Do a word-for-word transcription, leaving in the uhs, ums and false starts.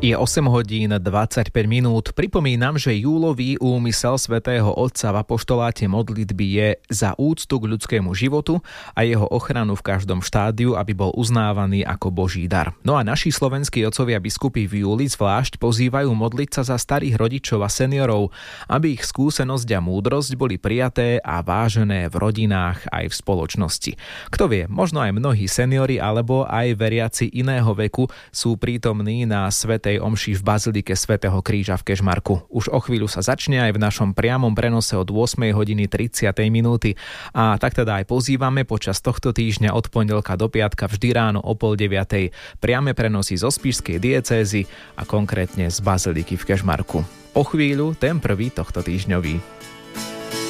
Je osem hodín dvadsaťpäť minút. Pripomínam, že júlový úmysel svätého Otca v apoštoláte modlitby je za úctu k ľudskému životu a jeho ochranu v každom štádiu, aby bol uznávaný ako Boží dar. No a naši slovenskí otcovia biskupy v júli zvlášť pozývajú modliť sa za starých rodičov a seniorov, aby ich skúsenosť a múdrosť boli prijaté a vážené v rodinách aj v spoločnosti. Kto vie, možno aj mnohí seniori alebo aj veriaci iného veku sú prítomní na svätej omši v Bazilike svätého Kríža v Kežmarku. Už o chvíľu sa začne aj v našom priamom prenose od ôsmej hodiny tridsať minúty a tak teda aj pozývame počas tohto týždňa od pondelka do piatka vždy ráno o pol deviatej priame prenosy zo spišskej diecézy a konkrétne z Baziliky v Kežmarku. O chvíľu ten prvý tohto týždňový.